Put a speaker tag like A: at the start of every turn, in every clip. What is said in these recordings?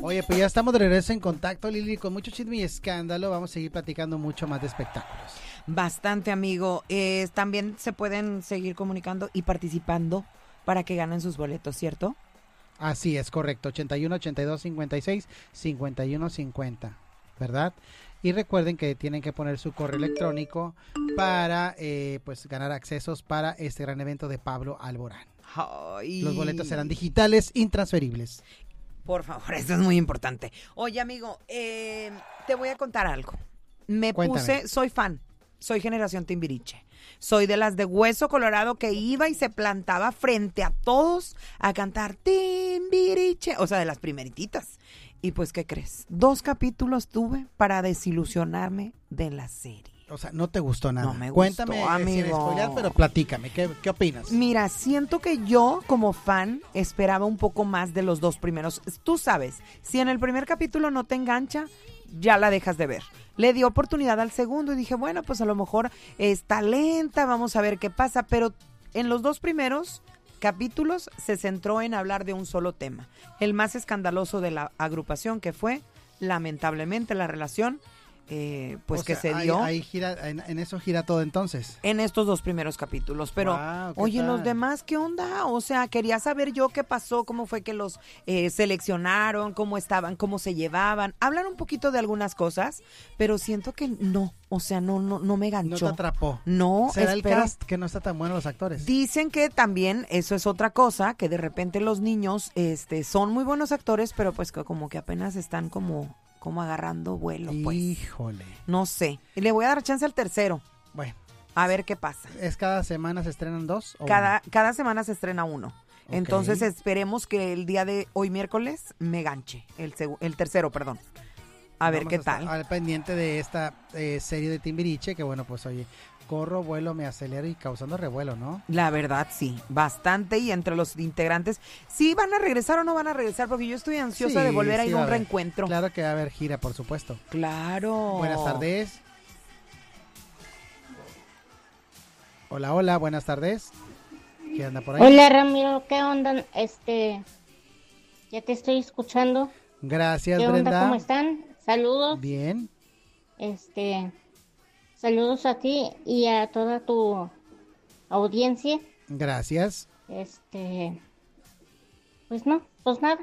A: Oye, pues ya estamos de regreso en contacto, Lili, con mucho chisme y escándalo. Vamos a seguir platicando mucho más de espectáculos.
B: Bastante, amigo. También se pueden seguir comunicando y participando para que ganen sus boletos, ¿cierto?
A: Así es, correcto. 81 82 56 51 50, ¿verdad? Y recuerden que tienen que poner su correo electrónico para pues ganar accesos para este gran evento de Pablo Alborán.
B: Ay.
A: Los boletos serán digitales, intransferibles.
B: Por favor, eso es muy importante. Oye, amigo, te voy a contar algo.
A: Cuéntame.
B: Soy fan, soy generación Timbiriche. Soy de las de Hueso Colorado que iba y se plantaba frente a todos a cantar Timbiriche, o sea, de las primeritas. Y pues, ¿qué crees? 2 capítulos tuve para desilusionarme de la serie.
A: O sea, no te gustó nada.
B: No me gustó,
A: Cuéntame,
B: amigo.
A: sin spoiler, pero platícame, ¿qué opinas?
B: Mira, siento que yo como fan esperaba un poco más de los 2 primeros. Tú sabes, si en el primer capítulo no te engancha, ya la dejas de ver. Le di oportunidad al segundo y dije, bueno, pues a lo mejor está lenta, vamos a ver qué pasa. Pero en los 2 primeros capítulos se centró en hablar de un solo tema. El más escandaloso de la agrupación, que fue, lamentablemente, la relación pues que se dio.
A: Ahí gira, en eso gira todo entonces.
B: En estos 2 primeros capítulos, pero
A: wow,
B: oye,
A: tal.
B: los demás, ¿qué onda? O sea, quería saber yo qué pasó, cómo fue que los seleccionaron, cómo estaban, cómo se llevaban. Hablan un poquito de algunas cosas, pero siento que no, o sea, no me ganchó.
A: No te atrapó.
B: No,
A: ¿Será
B: espero.
A: el cast que no está tan bueno los actores?
B: Dicen que también eso es otra cosa, que de repente los niños son muy buenos actores, pero pues que como que apenas están como agarrando vuelo, pues.
A: Híjole.
B: No sé. Y le voy a dar chance al tercero.
A: Bueno.
B: A ver qué pasa.
A: ¿Es cada semana se estrenan 2?
B: Cada semana se estrena 1.
A: Ok.
B: Entonces esperemos que el día de hoy miércoles me ganche. El tercero, perdón. A ver qué tal.
A: Al pendiente de esta serie de Timbiriche, que bueno, pues oye, corro, vuelo, me acelero y causando revuelo, ¿no?
B: La verdad, sí, bastante. Y entre los integrantes, ¿sí van a regresar o no van a regresar? Porque yo estoy ansiosa de volver a ir a un reencuentro.
A: Claro que va a haber gira, por supuesto.
B: Claro.
A: Buenas tardes. Hola, hola, buenas tardes. ¿Qué anda por ahí?
C: Hola Ramiro, ¿qué onda? Ya te estoy escuchando.
A: Gracias,
C: ¿Qué
A: Brenda.
C: onda? ¿Cómo están? Saludos.
A: Bien.
C: Saludos a ti y a toda tu audiencia.
A: Gracias.
C: Pues nada.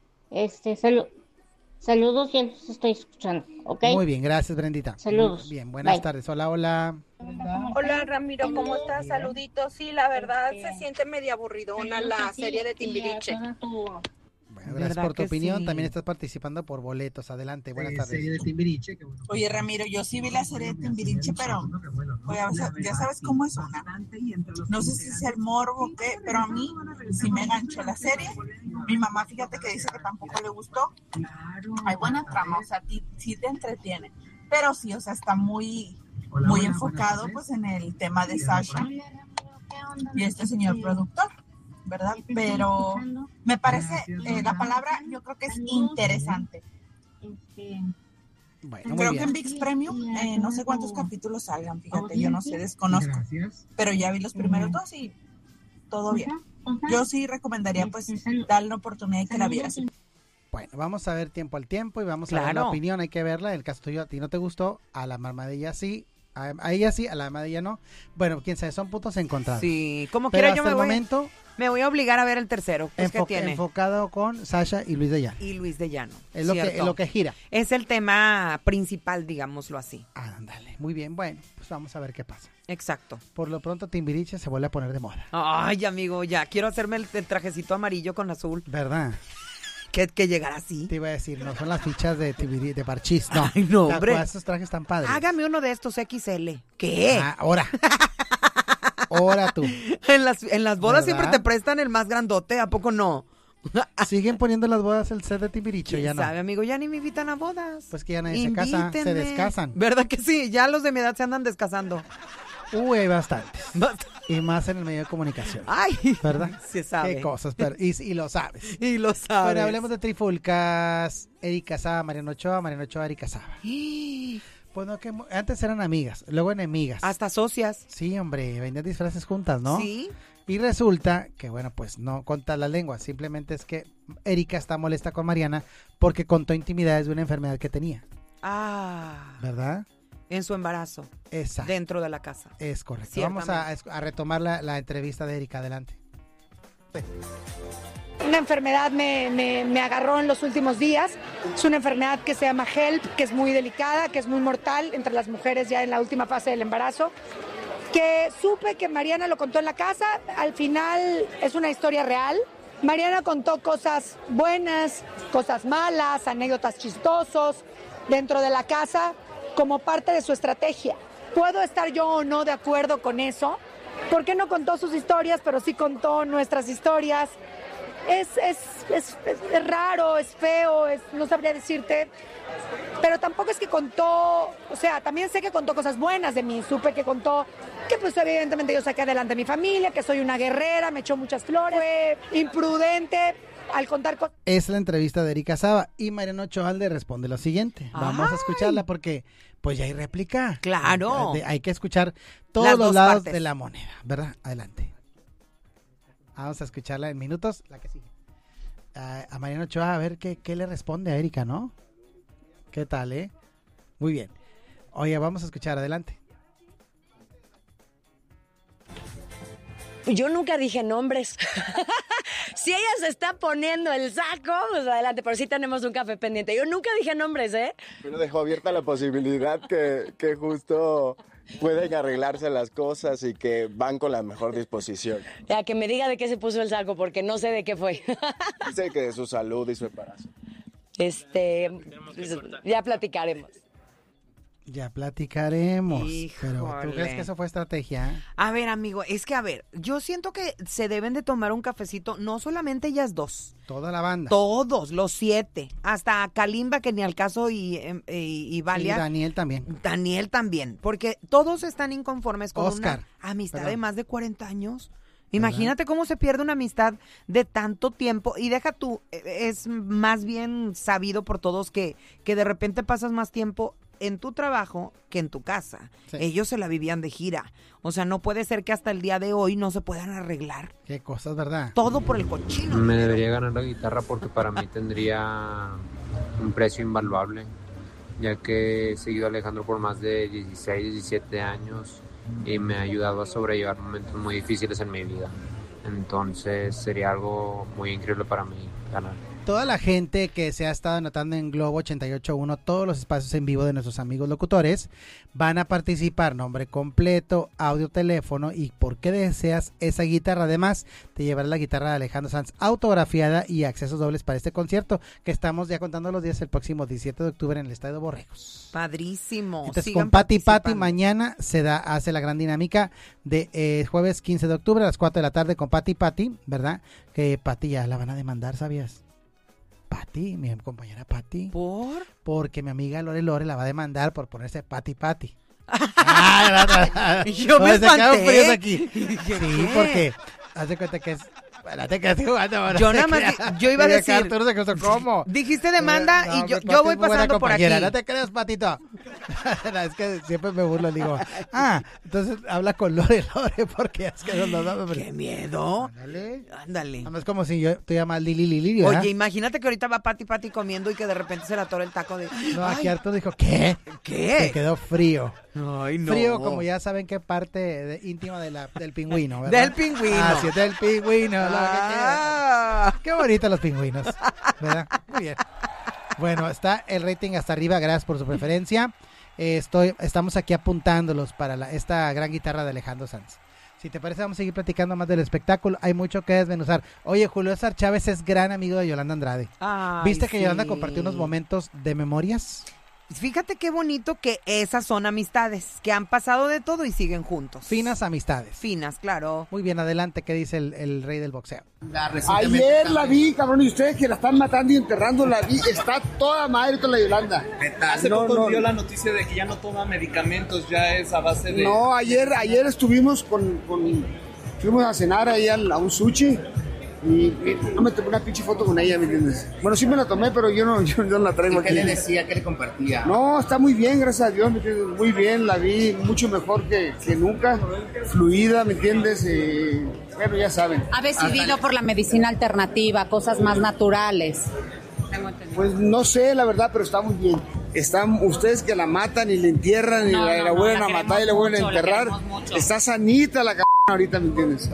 C: Saludos, ya los estoy escuchando, ¿ok?
A: Muy bien, gracias, Brendita.
C: Saludos.
A: Muy bien, buenas
C: Bye.
A: tardes. Hola, hola.
D: Hola Ramiro, ¿cómo estás? Saluditos. Sí, la verdad se siente media aburridona la serie de Timbiriche.
A: Bueno, gracias por tu opinión. Sí. También estás participando por boletos. Adelante, buenas tardes.
E: Serie de Timbiriche, que bueno.
D: Oye, Ramiro, yo sí vi la serie de Timbiriche, pero oye, ya sabes cómo es una. No sé si es el morbo o qué, pero a mí sí me enganchó la serie. Mi mamá, fíjate que dice que tampoco le gustó. Hay buena trama, o sea, sí te entretiene. Pero sí, o sea, está muy enfocado pues en el tema de Sasha y este señor productor, ¿verdad? Pero me parece, la palabra yo creo que es interesante.
A: Bueno,
D: creo que en ViX Premium, no sé cuántos capítulos salgan, fíjate, yo no sé, desconozco. Pero ya vi los primeros 2 y todo bien. Yo sí recomendaría pues darle la oportunidad y que la vieras.
A: Bueno, vamos a ver tiempo al tiempo y vamos a ver la opinión, hay que verla. En el caso tuyo, a ti no te gustó, a la mamá de ella sí, a ella sí, a la mamá de ella no. Bueno, quién sabe, son puntos encontrados.
B: Sí, como
A: pero
B: quiera yo me voy a obligar a ver el tercero. Pues, ¿qué tiene?
A: Enfocado con Sasha y Luis de Llano.
B: Y Luis de Llano.
A: Es lo que gira.
B: Es el tema principal, digámoslo así.
A: Ándale, muy bien. Bueno, pues vamos a ver qué pasa.
B: Exacto.
A: Por lo pronto Timbiriche se vuelve a poner de moda.
B: Ay, amigo, ya quiero hacerme el trajecito amarillo con azul.
A: ¿Verdad?
B: Que llegará así.
A: Te iba a decir, no son las fichas de Parchís, no.
B: Ay, no, hombre.
A: Esos trajes tan padres.
B: Hágame uno de estos XL. ¿Qué?
A: Ahora. Ahora tú.
B: En las bodas, ¿verdad? Siempre te prestan el más grandote, ¿a poco no?
A: ¿Siguen poniendo las bodas el set de Timbiriche? Ya no.
B: ¿Sabe, amigo? Ya ni me invitan a bodas.
A: Pues que ya nadie se casa, se descasan.
B: ¿Verdad que sí? Ya los de mi edad se andan descasando.
A: Hay bastantes. Y más en el medio de comunicación.
B: Ay,
A: ¿verdad?
B: Se sabe.
A: Qué cosas, pero, y lo sabes.
B: Y lo sabes.
A: Bueno, hablemos de trifulcas. Erika Saba, Mariano Ochoa, Erika Saba. Pues no, que antes eran amigas, luego enemigas.
B: Hasta socias.
A: Sí, hombre, vendían disfraces juntas, ¿no?
B: Sí.
A: Y resulta que, bueno, pues no conta la lengua, simplemente es que Erika está molesta con Mariana porque contó intimidades de una enfermedad que tenía. ¿Verdad?
B: En su embarazo.
A: Exacto.
B: Dentro de la casa.
A: Es correcto. Vamos a retomar la entrevista de Erika. Adelante.
E: Una enfermedad me agarró en los últimos días. Es una enfermedad que se llama HELP, que es muy delicada, que es muy mortal entre las mujeres ya en la última fase del embarazo. Que supe que Mariana lo contó en la casa. Al final es una historia real. Mariana contó cosas buenas, cosas malas, anécdotas chistosos dentro de la casa como parte de su estrategia. ¿Puedo estar yo o no de acuerdo con eso? Porque no contó sus historias, pero sí contó nuestras historias. Es raro, es feo, no sabría decirte, pero tampoco es que contó, o sea, también sé que contó cosas buenas de mí, supe que contó que pues evidentemente yo saqué adelante a mi familia, que soy una guerrera, me echó muchas flores, fue imprudente al contar cosas.
A: Es la entrevista de Erika Saba y Mariana Ochoa le responde lo siguiente. Vamos a escucharla porque pues ya hay réplica.
B: Claro.
A: Hay que escuchar todos los lados de la moneda, ¿verdad? Adelante. Vamos a escucharla en minutos, la que sigue. A Mariana Ochoa, a ver qué le responde a Erika, ¿no? ¿Qué tal, Muy bien. Oye, vamos a escuchar, adelante.
F: Yo nunca dije nombres. Si ella se está poniendo el saco, pues adelante, pero sí tenemos un café pendiente. Yo nunca dije nombres,
G: Pero dejó abierta la posibilidad que justo pueden arreglarse las cosas y que van con la mejor disposición.
F: Ya, que me diga de qué se puso el saco, porque no sé de qué fue.
G: Dice que de su salud y su embarazo.
F: Ya platicaremos.
A: Ya platicaremos.
B: Híjole.
A: Pero ¿tú crees que eso fue estrategia?
B: A ver, amigo, es que yo siento que se deben de tomar un cafecito, no solamente ellas dos.
A: Toda la banda.
B: Todos, los 7. Hasta Kalimba, que ni al caso, y Valia.
A: Y Daniel también.
B: Daniel también, porque todos están inconformes con
A: Oscar,
B: una amistad
A: perdón.
B: de más de 40 años. Imagínate cómo se pierde una amistad de tanto tiempo. Y deja tú, es más bien sabido por todos que de repente pasas más tiempo en tu trabajo que en tu casa.
A: Sí.
B: Ellos se la vivían de gira. O sea, no puede ser que hasta el día de hoy no se puedan arreglar.
A: Qué cosas, ¿verdad?
B: Todo por el cochino.
H: Me debería ganar la guitarra porque para mí tendría un precio invaluable, ya que he seguido a Alejandro por más de 16, 17 años y me ha ayudado a sobrellevar momentos muy difíciles en mi vida. Entonces sería algo muy increíble para mí ganar.
A: Toda la gente que se ha estado anotando en Globo 88.1, todos los espacios en vivo de nuestros amigos locutores, van a participar, nombre completo, audio, teléfono y por qué deseas esa guitarra. Además, te llevará la guitarra de Alejandro Sanz autografiada y accesos dobles para este concierto que estamos ya contando los días el próximo 17 de octubre en el Estadio Borregos.
B: Padrísimo.
A: Entonces,
B: Sigan
A: con Pati
B: participando.
A: mañana hace la gran dinámica de jueves 15 de octubre a las 4 de la tarde con Pati, ¿verdad? Que Pati ya la van a demandar, ¿sabías? Pati, mi compañera Pati.
B: ¿Por?
A: Porque mi amiga Lore la va a demandar por ponerse Pati.
B: Yo me
A: se quedaron
B: espanté.
A: fríos aquí.
B: Dije,
A: Sí,
B: ¿qué?
A: porque hace cuenta que es... Espérate que estoy jugando.
B: Yo nada más, yo iba a decir,
A: Arturo se quedó, ¿cómo?
B: dijiste demanda
A: No,
B: y yo
A: Pati
B: voy
A: es muy buena
B: pasando por aquí.
A: compañera, no te creas, Patito. No, es que siempre me burlo, digo, entonces habla con Lore, porque es que nos damos.
B: ¡Qué miedo! Ándale.
A: Nada más como si yo te llamas Lili, ¿verdad?
B: Oye, imagínate que ahorita va Pati comiendo y que de repente se le atora el taco de...
A: No, aquí
B: Ay,
A: Arturo dijo, ¿qué?
B: ¿qué?
A: Se quedó frío.
B: Ay, no.
A: Frío, como ya saben qué parte íntima del pingüino, ¿verdad?
B: Del pingüino.
A: Sí, del pingüino. Qué bonitos los pingüinos, ¿verdad? Muy bien. Bueno, está el rating hasta arriba, gracias por su preferencia. Estamos aquí apuntándolos para esta gran guitarra de Alejandro Sanz. Si te parece, vamos a seguir platicando más del espectáculo. Hay mucho que desmenuzar. Oye, Julio César Chávez es gran amigo de Yolanda Andrade.
B: Ay,
A: ¿Viste que
B: sí.
A: Yolanda compartió unos momentos de memorias?
B: Fíjate qué bonito que esas son amistades, que han pasado de todo y siguen juntos.
A: Finas amistades.
B: Finas, claro.
A: Muy bien, adelante, ¿qué dice el rey del boxeo?
I: Ayer la vi, cabrón, y ustedes que la están matando y enterrando, la vi, está toda madre con la Yolanda.
J: Hace poco dio la noticia de que ya no toma medicamentos, ya es a base de...
I: No, ayer estuvimos fuimos a cenar ahí a un sushi y no me tomé una pinche foto con ella, ¿me entiendes? Bueno, sí me la tomé, pero yo no la traigo aquí.
K: ¿Qué le decía? ¿Qué le compartía?
I: No, está muy bien, gracias a Dios, ¿me entiendes? Muy bien, la vi mucho mejor que nunca, fluida, ¿me entiendes? Bueno, ya saben.
K: Ha decidido por la medicina alternativa, cosas más naturales.
I: Pues no sé, la verdad, pero está muy bien. Están ustedes que la matan y la entierran y la vuelven a matar y la vuelven a enterrar. Está sanita la ahorita, ¿me entiendes?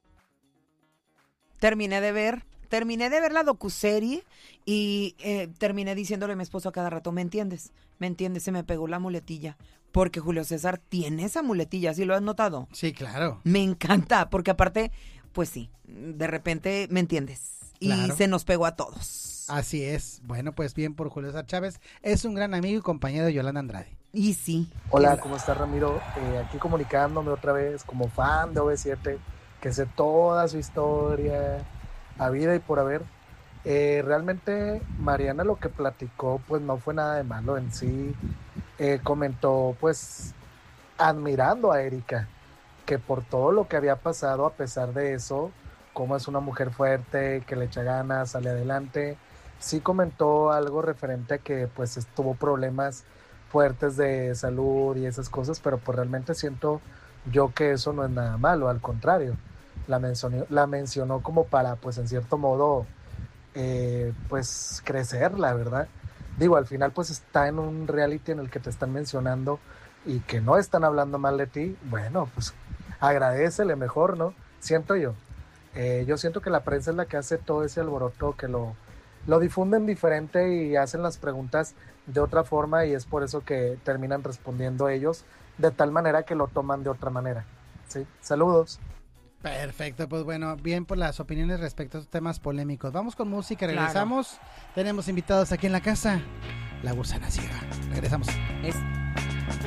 B: Terminé de ver la docuserie y terminé diciéndole a mi esposo a cada rato, ¿me entiendes? Se me pegó la muletilla. Porque Julio César tiene esa muletilla, ¿sí lo has notado?
A: Sí, claro.
B: Me encanta, porque aparte, pues sí, de repente, ¿me entiendes?
A: Claro.
B: Y se nos pegó a todos.
A: Así es. Bueno, pues bien por Julio César Chávez. Es un gran amigo y compañero de Yolanda Andrade.
B: Y sí.
L: Hola, ¿cómo estás, Ramiro? Aquí comunicándome otra vez como fan de OV7, que sé toda su historia, a vida y por haber. Realmente Mariana lo que platicó pues no fue nada de malo en sí. Comentó pues admirando a Erika, que por todo lo que había pasado, a pesar de eso, como es una mujer fuerte, que le echa ganas, sale adelante. Sí comentó algo referente a que pues tuvo problemas fuertes de salud y esas cosas, pero pues realmente siento yo que eso no es nada malo, al contrario, la mencionó como para pues en cierto modo pues crecer, la verdad. Digo, al final pues está en un reality en el que te están mencionando y que no están hablando mal de ti. Bueno, pues agradécele mejor, ¿no? Siento yo. Yo siento que la prensa es la que hace todo ese alboroto, que lo difunden diferente y hacen las preguntas de otra forma, y es por eso que terminan respondiendo ellos de tal manera que lo toman de otra manera. ¿Sí? Saludos.
A: Perfecto, pues bueno, bien por las opiniones respecto a estos temas polémicos. Vamos con música, regresamos. Tenemos invitados aquí en la casa, La Gusana Ciega. Regresamos.